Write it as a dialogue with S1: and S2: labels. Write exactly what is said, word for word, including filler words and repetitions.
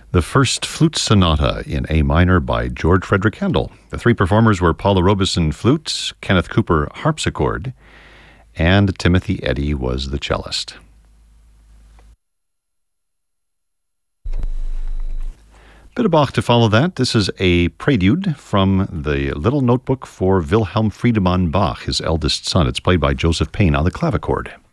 S1: The First Flute Sonata in A minor by George Frederick Handel. The three performers were Paula Robeson flute, Kenneth Cooper harpsichord, and Timothy Eddy was the cellist. Bit of Bach to follow that. This is a prelude from the Little Notebook for Wilhelm Friedemann Bach, his eldest son. It's played by Joseph Payne on the clavichord.